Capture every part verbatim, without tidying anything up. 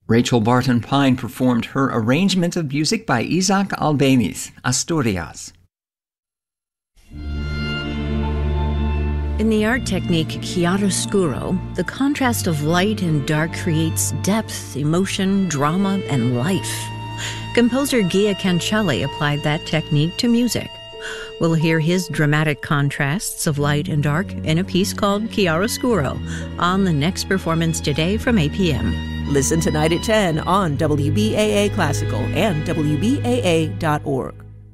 Rachel Barton Pine performed her arrangement of music by Isaac Albeniz, Asturias. In the art technique chiaroscuro, the contrast of light and dark creates depth, emotion, drama, and life. Composer Gia Cancelli applied that technique to music. We'll hear his dramatic contrasts of light and dark in a piece called Chiaroscuro on the next performance today from eight p.m. Listen tonight at ten on W B A A Classical and W B A A dot org.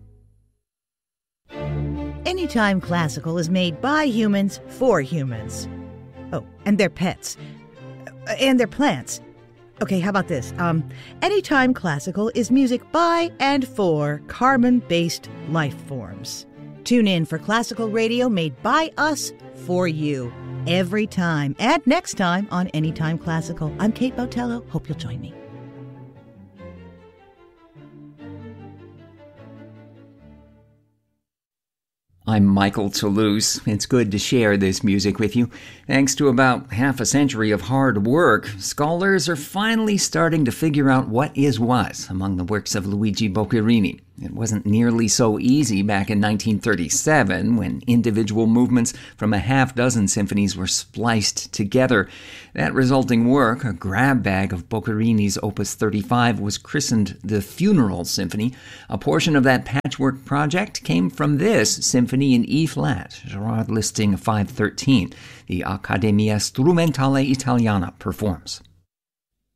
Anytime Classical is made by humans for humans. Oh, and their pets. Uh, and their plants. Okay, how about this? Um, Anytime Classical is music by and for carbon-based life forms. Tune in for classical radio made by us for you. Every time and next time on Anytime Classical. I'm Kate Botello. Hope you'll join me. I'm Michael Toulouse. It's good to share this music with you. Thanks to about half a century of hard work, scholars are finally starting to figure out what is what among the works of Luigi Boccherini. It wasn't nearly so easy back in nineteen thirty-seven when individual movements from a half dozen symphonies were spliced together. That resulting work, a grab bag of Boccherini's Opus thirty-five, was christened the Funeral Symphony. A portion of that patchwork project came from this symphony in E-flat, Gerard listing five thirteen. The Accademia Strumentale Italiana performs.